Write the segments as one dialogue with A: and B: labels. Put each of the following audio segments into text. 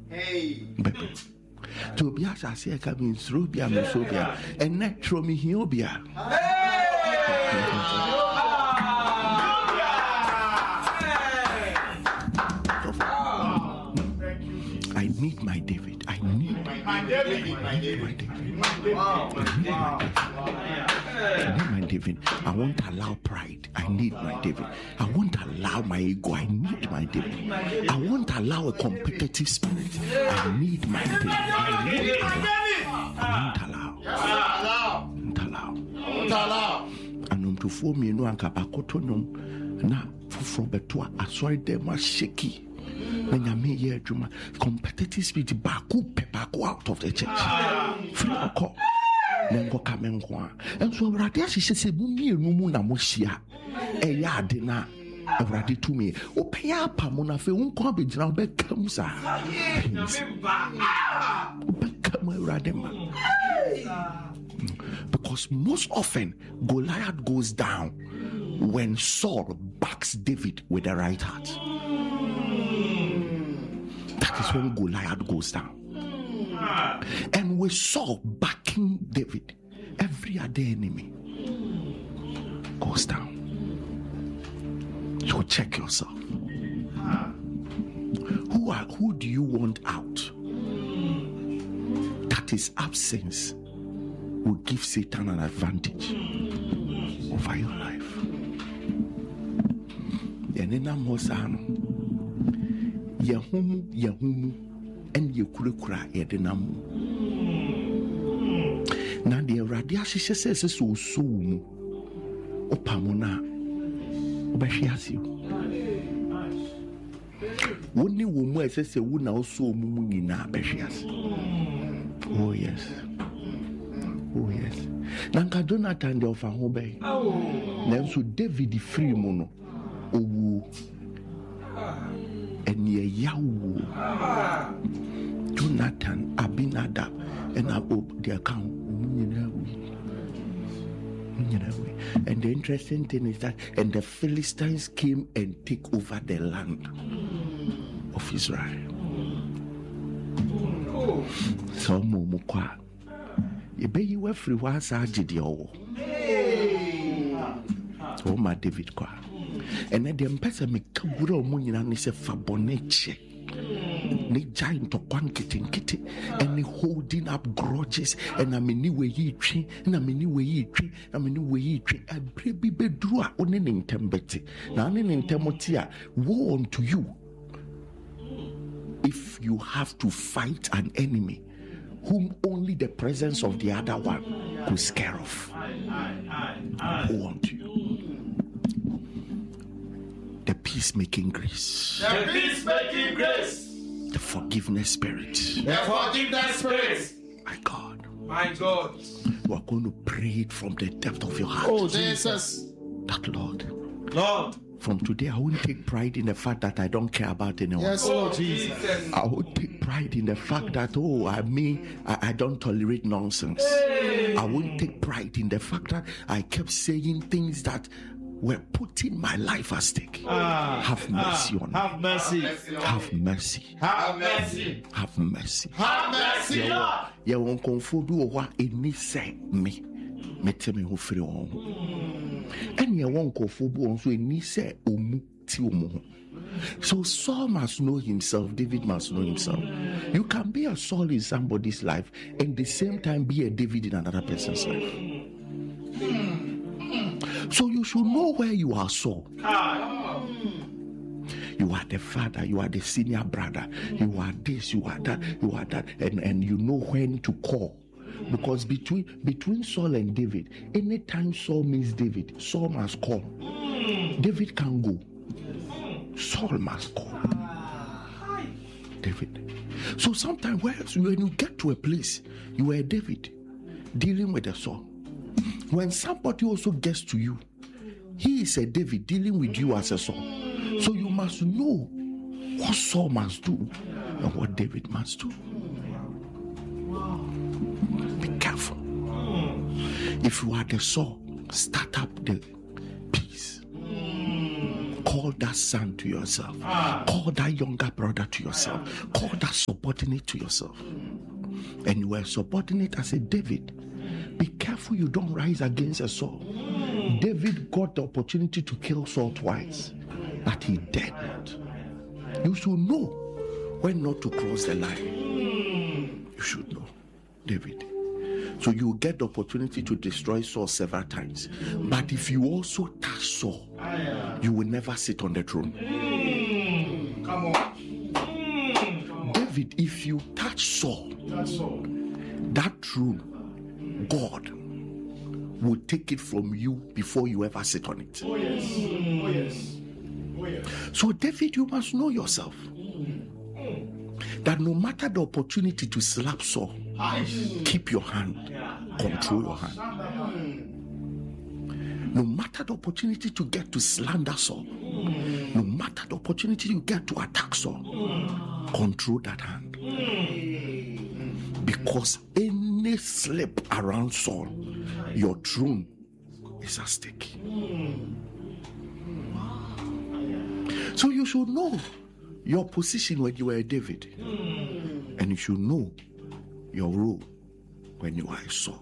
A: Baby. To be as I say, coming through, be a Mesobia, and not throw me Hiobia. I need my David. I need my David. I need my David. I won't allow pride. I need my David. I won't allow my ego. I need my David. I won't allow a competitive spirit. I need my David. I won't allow. And to form me no ankabakotonum na from betua asori dem shaky. Competitive spirit back out of the church. Free or call. Then go come and so Radia she says, Mummy, Mumuna Moshia, a yardina, a radi to me. O pay up, Pamona, for un cabbage now becomes a radema. Because most often Goliath goes down when Saul backs David with the right heart. That is when Goliath goes down. And we saw backing David, every other enemy goes down. So check yourself. Who do you want out? That is absence will give Satan an advantage over your life. Yahumu and Yakurakura Edinamu. Nadia Radiashi says so soon. Opamona Obashiasio. Only woman says a woman also Mumina Beshias. Oh, yes. Oh, yes. Nanka Jonathan de Ofahobe. Nanso David free mono. Oh, and ye Yawu Jonathan Abinadab and Abob the account. And the interesting thing is that and the Philistines came and take over the land of Israel. So Mumukwa you be you every once I did your so my David Kwa. And then the empress make kabura omunyina ni se faboneche ni giant to one kitty and holding up grudges and I mean way ye tree and I mean way ye tree a baby bedrua only in tembeti now in temotia woe unto you if you have to fight an enemy whom only the presence of the other one could scare off. Woe unto you. The peacemaking grace.
B: The peacemaking grace.
A: The forgiveness spirit.
B: The forgiveness spirit.
A: My God.
B: My God.
A: You are going to pray it from the depth of your heart.
B: Oh, Jesus.
A: That Lord.
B: From
A: today, I won't take pride in the fact that I don't care about anyone.
B: Yes, Lord Jesus.
A: I won't take pride in the fact that, I don't tolerate nonsense. I won't take pride in the fact that I kept saying things that were putting my life at stake. Have mercy on me.
B: Have mercy.
A: Have mercy.
B: Have mercy.
A: Have mercy.
B: Have mercy, Lord.
A: You won't confound what any say me. Mete me who free on. And you won't confound also any say omu ti omu. So Saul must know himself. David must know himself. You can be a Saul in somebody's life and at the same time be a David in another person's life. So you should know where you are Saul. You are the father, you are the senior brother, you are this, you are that, and you know when to call. Because between Saul and David, anytime Saul meets David, Saul must call. David can't go. Saul must call. David. So sometimes when you get to a place, you are David dealing with a Saul. When somebody also gets to you, he is a David dealing with you as a Saul. So you must know what Saul must do and what David must do. Be careful. If you are the Saul, start up the peace. Call that son to yourself. Call that younger brother to yourself. Call that support subordinate to yourself, and you were subordinate as a David, be careful you don't rise against a Saul. David got the opportunity to kill Saul twice, but he dared not. You should know when not to cross the line. You should know, David. So you get the opportunity to destroy Saul several times. But if you also touch Saul, you will never sit on the throne.
B: Come on.
A: David, if you touch Saul, that throne, God will take it from you before you ever sit on it.
B: Oh yes. Oh yes. Oh yes.
A: So David, you must know yourself that no matter the opportunity to slap Saul, keep your hand, control your hand. No matter the opportunity to get to slander Saul, no matter the opportunity you get to attack Saul, control that hand. Because any slip around Saul, your throne is at stake. So you should know your position when you were a David, and you should know your role when you are a Saul.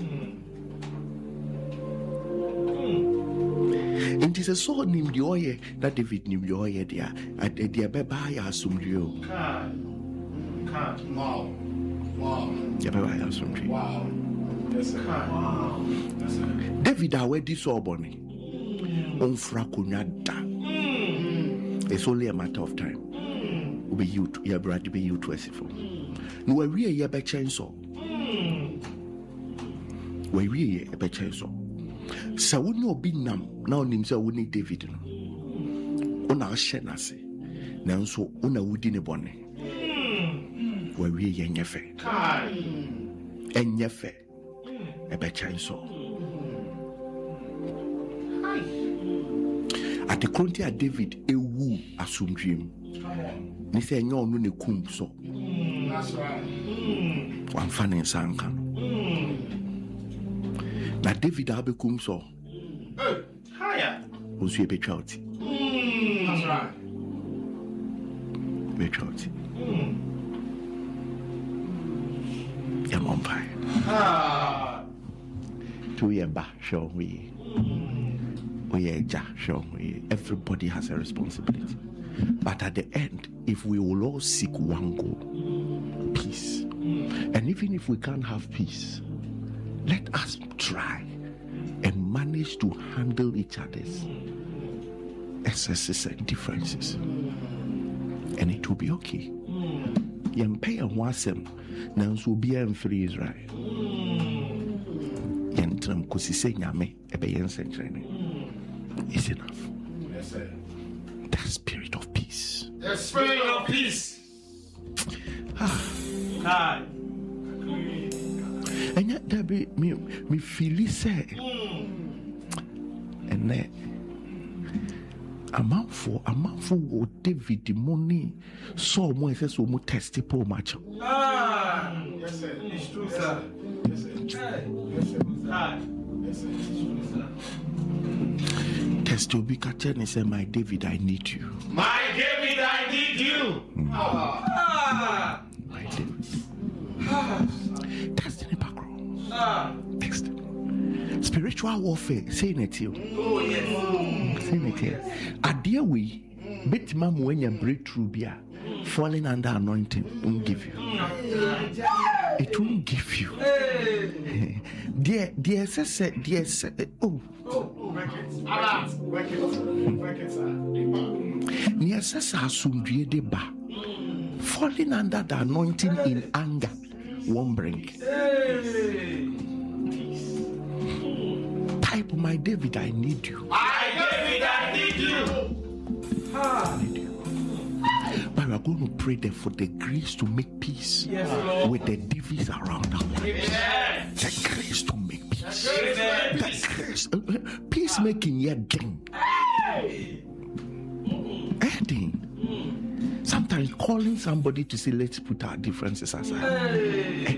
A: And it is a Saul named the Oye that David named the Oye there. At the Abeba assumed you.
B: Wow. Wow. Wow. Yes, sir. Wow. Yes, sir.
A: David already saw Bonnie. It's only a matter of time. Be you, your brother, be you to us. No, we're really a better chance. We're really a better chance. So, we know be nam now, Nimsa, we need David. On our shenasi, now so on a woodin a bonnet. We're really a nefe. And nefe a better chance. At the country of David, a woo assumed him. They say, no, no, kum so.
B: That's right.
A: One fan in Sanka. Now, David Abekum so.
B: Higher.
A: Was you a betrothed?
B: That's right.
A: Betrothed. Young umpire. Two years back, show we. Everybody has a responsibility. But at the end, if we will all seek one goal, peace. And even if we can't have peace, let us try and manage to handle each other's excesses and differences. And it will be okay. Yempay and wasem, Nans will be free Israel. Yentram Kusise Yame, Ebeyen Century. Is enough.
B: Yes, sir.
A: The spirit of peace.
B: The spirit of peace.
A: And yet there be me feel say and then a man for David the money so more says we must test it for much.
B: Yes, sir. It's true, sir. Yes, sir. Yes, sir. Yes, sir. Yes, sir. It's true, sir.
A: Test to be catching and say, my David, I need you.
B: My David, I need you.
A: My David. Test in the background. Text. Spiritual warfare. Saying it to you.
B: Oh, yes.
A: Saying it here. A dear way, bit mom when you breakthrough beer, falling under anointing won't give you. It won't give you. Dear said, oh. Falling under the anointing in anger won't bring. Type, my David, I need you.
B: My David, I need you.
A: I need you. But we're going to pray there for the grace to make peace with the devils around our lives. The grace to make peace. The grace. Peacemaking yet gang. Adding. Sometimes calling somebody to say, let's put our differences aside.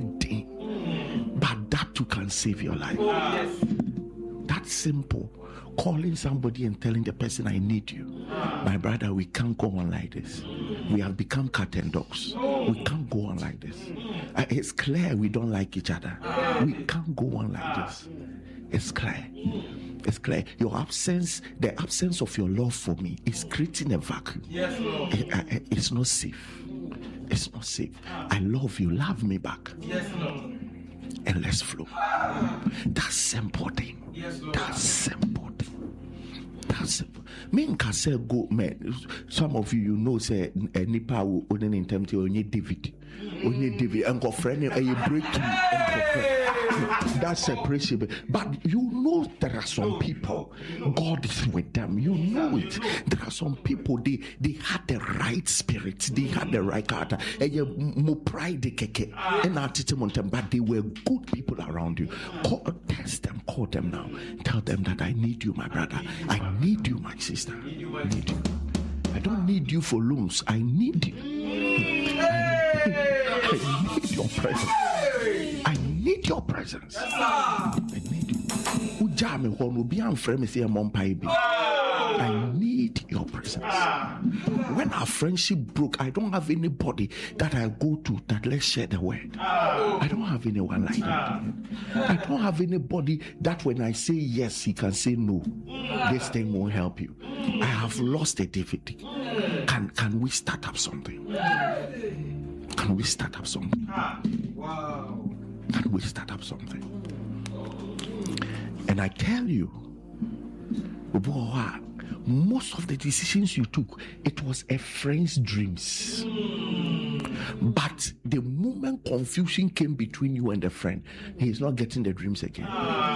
A: But that too can save your life. That's simple. calling somebody and telling the person, I need you. My brother, we can't go on like this. We have become cat and dogs. We can't go on like this. It's clear we don't like each other. We can't go on like this. It's clear. It's clear. Your absence, the absence of your love for me is creating a vacuum.
B: Yes, Lord.
A: It's not safe. It's not safe. I love you. Love me back.
B: Yes, Lord.
A: And let's flow. That's simple thing.
B: Yes, Lord.
A: That's simple thing. That's simple. Me can say go, man. Some of you know say nipa wo onen in terms of David. Only David and go friend a breakthrough. That's separation. But you know there are some people, God is with them. You know it. There are some people, they had the right spirit, they had the right character. But they were good people around you. Test them, call them now. Tell them that I need you, my brother. I need you, my sister. I need you. I don't need you for loans. I need you. I need your presence. I need your presence. I need you. I need your presence. When our friendship broke, I don't have anybody that I go to that let's share the word. I don't have anyone like that. I don't have anybody that when I say yes, he can say no. This thing won't help you. I have lost a David. Can we start up something? Can we start up something?
B: Wow.
A: Can we start up something? And I tell you, most of the decisions you took, it was a friend's dreams. But the moment confusion came between you and the friend, he is not getting the dreams again.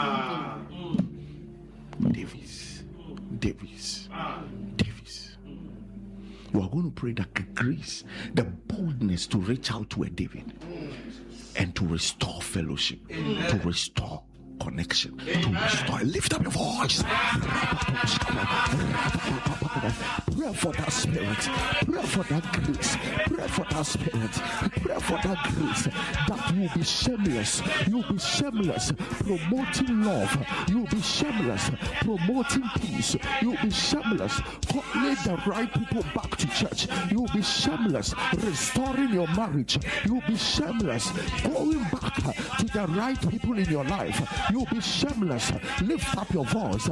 A: Davis. You are going to pray that the grace, the boldness to reach out to a David and to restore fellowship, to restore connection, to restore. Lift up your voice. Pray for that spirit. Pray for that grace. Pray for that spirit. Pray for that grace that you'll be shameless. You'll be shameless, promoting love. You'll be shameless, promoting peace. You'll be shameless, calling the right people back to church. You'll be shameless, restoring your marriage. You'll be shameless, going back to the right people in your life. You'll be shameless. Lift up your voice.